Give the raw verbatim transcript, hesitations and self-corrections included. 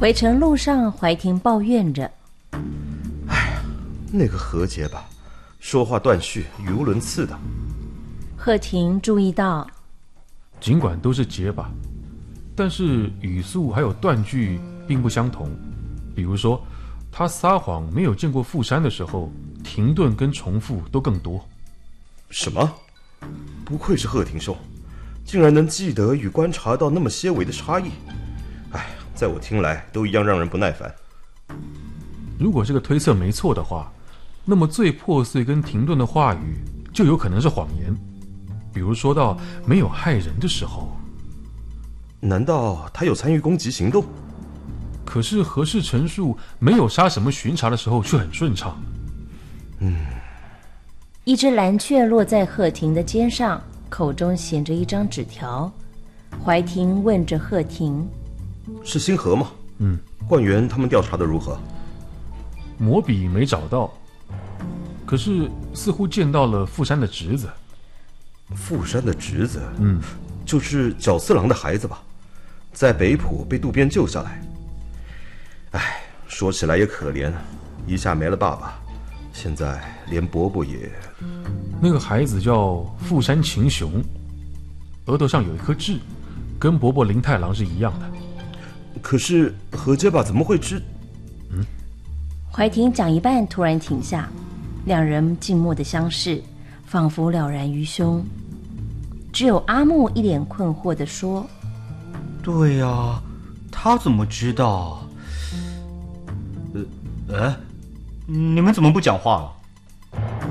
回程路上，怀婷抱怨着：“ 哎呀，那个何结巴，说话断续，语无伦次的。” 贺婷注意到， 尽管都是结巴，但是语速还有断句并不相同。比如说，他撒谎没有见过富山的时候，停顿跟重复都更多。 什么？不愧是贺廷寿，竟然能记得与观察到那么些微的差异。哎，在我听来都一样让人不耐烦。 如果这个推测没错的话，那么最破碎跟停顿的话语就有可能是谎言。比如说到没有害人的时候， 难道他有参与攻击行动？ 可是何氏陈述没有杀什么巡查的时候却很顺畅。 嗯， 一只蓝雀落在贺婷的肩上，口中衔着一张纸条。怀婷问着贺婷：“ 是星河吗？”“ 嗯。”“ 冠元他们调查的如何？”“ 魔笔没找到，可是似乎见到了富山的侄子。”“ 富山的侄子？”“ 嗯， 就是角四郎的孩子吧，在北浦被渡边救下来。哎，说起来也可怜，一下没了爸爸，现在连伯伯也…… 那个孩子叫富山晴雄，额头上有一颗痣，跟伯伯林太郎是一样的。 可是何结巴怎么会知……” 嗯。 怀婷讲一半突然停下，两人静默的相视，仿佛了然于胸。只有阿木一脸困惑地说：“ 对呀、啊，他怎么知道？呃，哎，你们怎么不讲话了？”